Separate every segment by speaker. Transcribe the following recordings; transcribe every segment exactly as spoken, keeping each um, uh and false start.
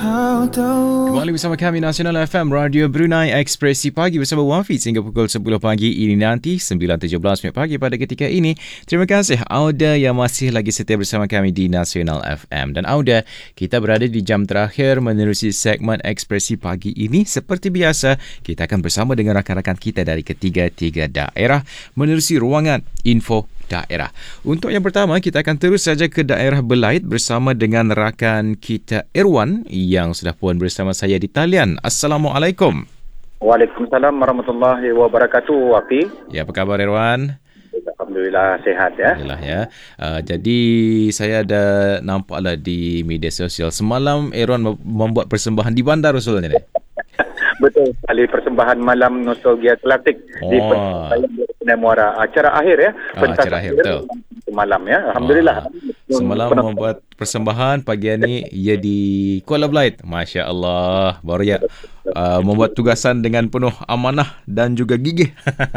Speaker 1: Kembali bersama kami Nasional F M Radio Brunei Ekspresi Pagi bersama Wafi hingga pukul sepuluh pagi ini nanti sembilan tujuh belas minit pagi pada ketika ini. Terima kasih Auda yang masih lagi setia bersama kami di Nasional F M. Dan Auda, kita berada di jam terakhir menerusi segmen Ekspresi Pagi ini. Seperti biasa, kita akan bersama dengan rakan-rakan kita dari ketiga-tiga daerah menerusi ruangan info daerah. Untuk yang pertama, kita akan terus saja ke daerah Belait bersama dengan rakan kita Irwan yang sudah puan bersama saya di talian. Assalamualaikum.
Speaker 2: Waalaikumsalam warahmatullahi wabarakatuh, Wafi.
Speaker 1: Ya, apa kabar Irwan?
Speaker 2: Alhamdulillah sehat ya.
Speaker 1: Alhamdulillah ya. Uh, jadi saya ada nampaklah di media sosial semalam Irwan membuat persembahan di bandar usulnya ni.
Speaker 2: Betul sekali, persembahan malam nostalgia klasik oh. di Pentas Muara. Acara akhir ya.
Speaker 1: Ah, acara akhir betul.
Speaker 2: Semalam ya. Alhamdulillah.
Speaker 1: Oh. Semalam Pernah. membuat persembahan pagi ini ia di Kuala Belait. Masya Allah. Baru ya uh, membuat tugasan dengan penuh amanah dan juga gigih.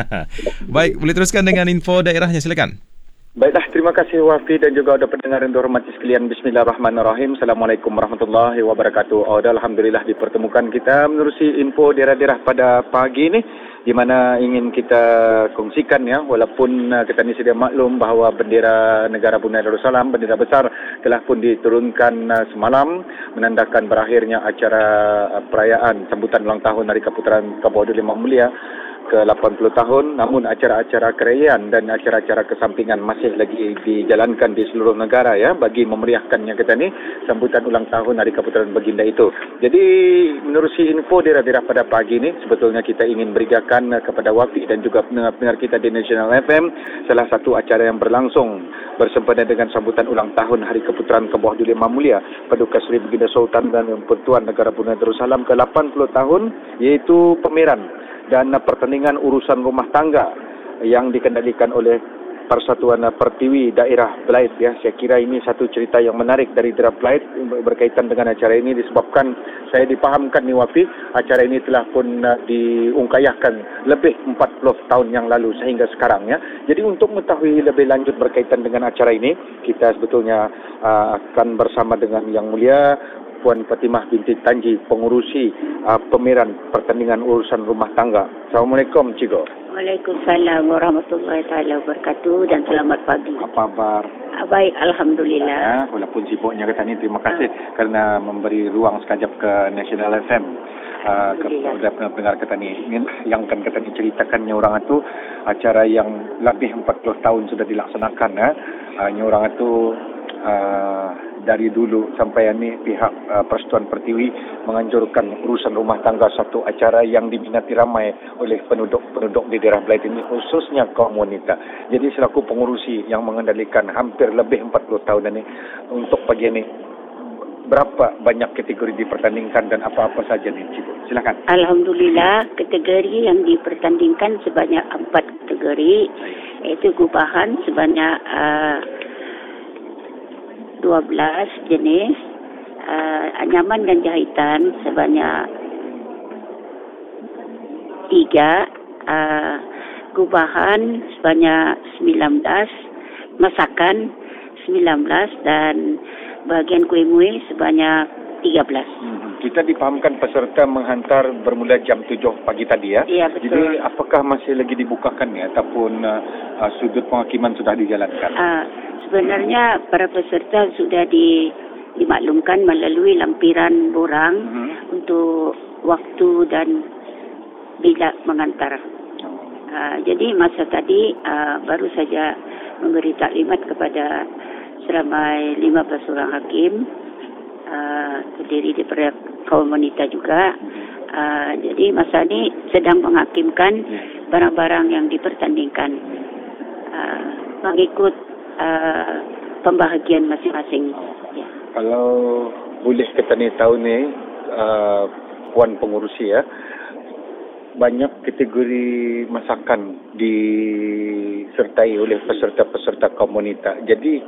Speaker 1: Baik, boleh teruskan dengan info daerahnya, silakan.
Speaker 2: Baiklah, terima kasih Wafi dan juga ada pendengar yang dihormati sekalian. Bismillahirrahmanirrahim. Assalamualaikum warahmatullahi wabarakatuh. Oh, alhamdulillah dipertemukan kita menerusi info daerah-daerah pada pagi ini, di mana ingin kita kongsikan ya, walaupun uh, kita ni sedia maklum bahawa bendera negara Brunei Darussalam, bendera besar telah pun diturunkan uh, semalam menandakan berakhirnya acara uh, perayaan sambutan ulang tahun Hari Keputaran Kebun Lima Mulia ke lapan puluh tahun, namun acara-acara kerajaan dan acara-acara kesampingan masih lagi dijalankan di seluruh negara ya bagi memeriahkannya kita ni sambutan ulang tahun Hari Keputaran Baginda itu. Jadi menerusi info daerah-daerah pada pagi ini, sebetulnya kita ingin berikan kepada Wafi dan juga pendengar-pendengar kita di Nasional F M salah satu acara yang berlangsung bersempena dengan sambutan ulang tahun Hari Keputaran Kebun Lima Mulia Paduka Seri Baginda Sultan dan Pertuan Negara Brunei Darussalam ke lapan puluh tahun, iaitu pameran dan pertandingan urusan rumah tangga yang dikendalikan oleh Persatuan Pertiwi Daerah Belait ya. Saya kira ini satu cerita yang menarik dari daerah Belait berkaitan dengan acara ini, disebabkan saya dipahamkan ni Wafi, acara ini telah pun uh, diungkayahkan lebih empat puluh tahun yang lalu sehingga sekarang ya. Jadi untuk mengetahui lebih lanjut berkaitan dengan acara ini, kita sebetulnya uh, akan bersama dengan Yang Mulia Puan Fatimah binti Tanji, pengurusi uh, pemeran pertandingan urusan rumah tangga. Assalamualaikum Cikgu.
Speaker 3: Waalaikumsalam warahmatullahi taala wabarakatuh dan selamat pagi.
Speaker 2: Apa kabar?
Speaker 3: Baik, alhamdulillah.
Speaker 2: Ya, walaupun sibuknya kata ni, terima kasih ah. kerana memberi ruang sekejap ke Nasional F M. Uh, kepada pendengar kata ni, yang kan kata ni ceritakannya orang itu acara yang lebih empat puluh tahun sudah dilaksanakan ya. Uh, orang itu uh, dari dulu sampai ini pihak uh, Persatuan Pertiwi menganjurkan urusan rumah tangga satu acara yang diminati ramai oleh penduduk-penduduk di daerah Belait ini, khususnya kaum wanita. Jadi selaku pengurusi yang mengendalikan hampir lebih empat puluh tahun ini, untuk pagi ini berapa banyak kategori dipertandingkan dan apa-apa saja nih Cikgu? Silakan.
Speaker 3: Alhamdulillah, kategori yang dipertandingkan sebanyak empat kategori, iaitu gubahan sebanyak uh, dua belas jenis, uh, anyaman dan jahitan sebanyak tiga, uh, gubahan sebanyak sembilan belas, masakan sembilan belas dan bahagian kuih-muih sebanyak tiga belas.
Speaker 2: Hmm. Kita dipahamkan peserta menghantar bermula jam tujuh pagi tadi ya.
Speaker 3: Ya, betul.
Speaker 2: Jadi apakah masih lagi dibukakan ya ataupun uh, uh, sudut penghakiman sudah dijalankan?
Speaker 3: Uh, sebenarnya para peserta sudah di, dimaklumkan melalui lampiran borang hmm. untuk waktu dan bila mengantar. Uh, jadi masa tadi uh, baru saja memberi taklimat kepada seramai lima belas orang hakim, uh, terdiri daripada kaum wanita juga. Uh, jadi masa ini sedang menghakimkan barang-barang yang dipertandingkan uh, mengikut uh, pembahagian masing-masing. Ya.
Speaker 2: Kalau boleh kita ni tahu ni, uh, Puan pengurusi ya, banyak kategori masakan disertai oleh peserta-peserta kaum wanita. Jadi